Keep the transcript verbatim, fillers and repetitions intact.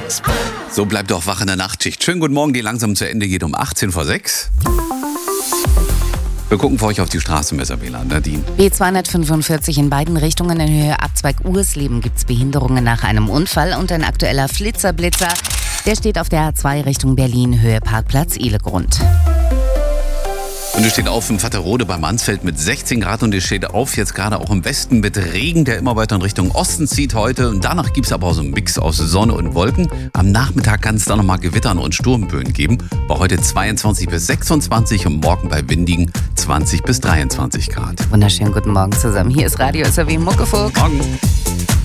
So bleibt doch wach in der Nachtschicht. Schönen guten Morgen, die langsam zu Ende geht um achtzehn vor sechs. Wir gucken für euch auf die Straßenmesser, Nadine. B zweihundertfünfundvierzig in beiden Richtungen in Höhe Abzweig Ursleben gibt es Behinderungen nach einem Unfall und ein aktueller Flitzerblitzer. Der steht auf der A zwei Richtung Berlin, Höhe Parkplatz Ihlegrund. Und es steht auf im Vatterode bei Mansfeld mit sechzehn Grad und es steht auf jetzt gerade auch im Westen mit Regen, der immer weiter in Richtung Osten zieht heute. Und danach gibt es aber auch so einen Mix aus Sonne und Wolken. Am Nachmittag kann es dann nochmal Gewittern und Sturmböen geben. Bei heute zweiundzwanzig bis sechsundzwanzig und morgen bei windigen zwanzig bis dreiundzwanzig Grad. Wunderschönen guten Morgen zusammen. Hier ist Radio S R W Muckefuck. Morgen.